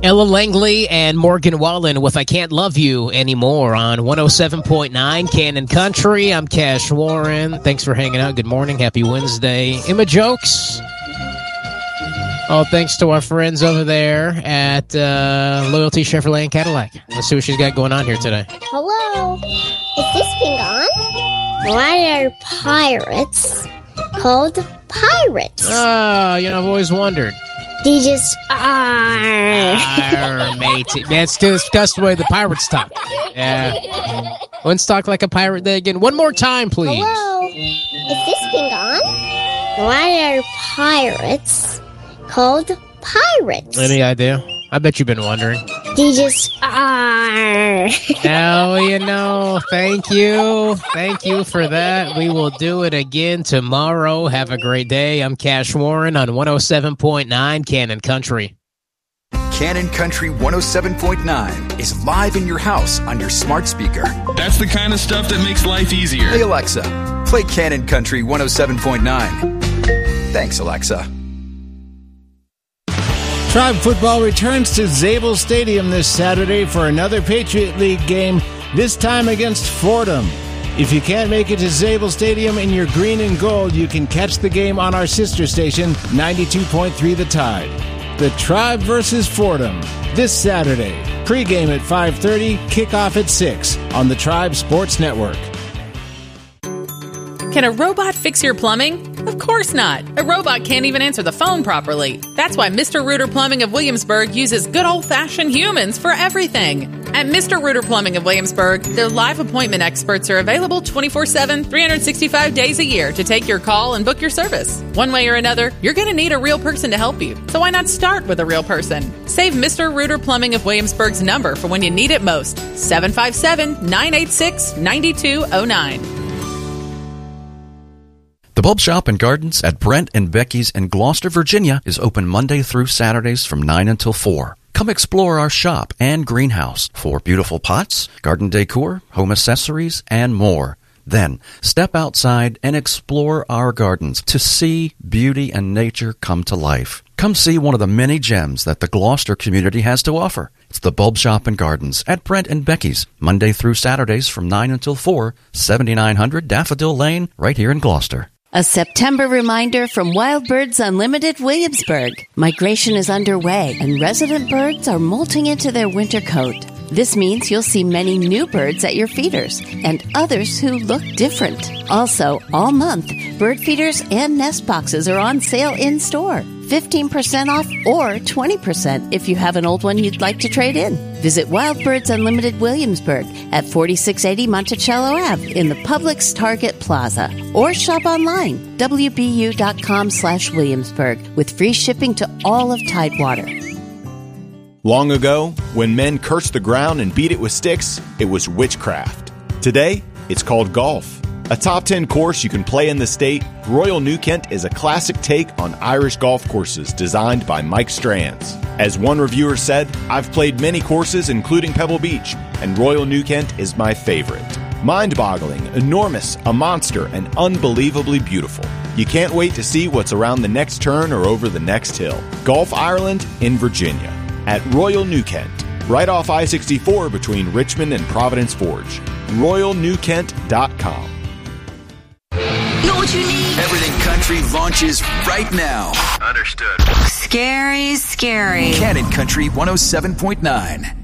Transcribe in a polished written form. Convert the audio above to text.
Ella Langley and Morgan Wallen with I Can't Love You Anymore on 107.9 Cannon Country. I'm Cash Warren. Thanks for hanging out. Good morning. Happy Wednesday. Emma Jokes. Oh, thanks to our friends over there at Loyalty Chevrolet and Cadillac. Let's see what she's got going on here today. Hello. Is this thing on? Why are pirates called pirates? I've always wondered. They just are. Matey. That's just the way the pirates talk. Yeah. Let's talk like a pirate day again. One more time, please. Hello. Is this thing on? Why are pirates called pirates? Any idea? I bet you've been wondering. They just are. Now, thank you. Thank you for that. We will do it again tomorrow. Have a great day. I'm Cash Warren on 107.9 Cannon Country. Cannon Country 107.9 is live in your house on your smart speaker. That's the kind of stuff that makes life easier. Hey, Alexa, play Cannon Country 107.9. Thanks, Alexa. Tribe football returns to Zabel Stadium this Saturday for another Patriot League game, this time against Fordham. If you can't make it to Zabel Stadium in your green and gold, you can catch the game on our sister station, 92.3 The Tide. The Tribe versus Fordham, this Saturday. Pre-game at 5:30, kickoff at 6 on the Tribe Sports Network. Can a robot fix your plumbing? Of course not. A robot can't even answer the phone properly. That's why Mr. Rooter Plumbing of Williamsburg uses good old-fashioned humans for everything. At Mr. Rooter Plumbing of Williamsburg, their live appointment experts are available 24/7, 365 days a year to take your call and book your service. One way or another, you're going to need a real person to help you. So why not start with a real person? Save Mr. Rooter Plumbing of Williamsburg's number for when you need it most. 757-986-9209. The Bulb Shop and Gardens at Brent and Becky's in Gloucester, Virginia is open Monday through Saturdays from 9 until 4. Come explore our shop and greenhouse for beautiful pots, garden decor, home accessories, and more. Then, step outside and explore our gardens to see beauty and nature come to life. Come see one of the many gems that the Gloucester community has to offer. It's the Bulb Shop and Gardens at Brent and Becky's, Monday through Saturdays from 9 until 4, 7900 Daffodil Lane, right here in Gloucester. A September reminder from Wild Birds Unlimited Williamsburg. Migration is underway, and resident birds are molting into their winter coat. This means you'll see many new birds at your feeders, and others who look different. Also, all month, bird feeders and nest boxes are on sale in-store. 15% off or 20% if you have an old one you'd like to trade in. Visit Wild Birds Unlimited Williamsburg at 4680 Monticello Ave in the Publix Target Plaza. Or shop online, wbu.com/Williamsburg, with free shipping to all of Tidewater. Long ago, when men cursed the ground and beat it with sticks, it was witchcraft. Today, it's called golf. A top 10 course you can play in the state, Royal New Kent is a classic take on Irish golf courses designed by Mike Strands. As one reviewer said, I've played many courses including Pebble Beach, and Royal New Kent is my favorite. Mind-boggling, enormous, a monster, and unbelievably beautiful. You can't wait to see what's around the next turn or over the next hill. Golf Ireland in Virginia at Royal New Kent, right off I-64 between Richmond and Providence Forge. RoyalNewKent.com. Know what you need? Everything Country launches right now. Understood. Scary, scary. Cannon Country 107.9.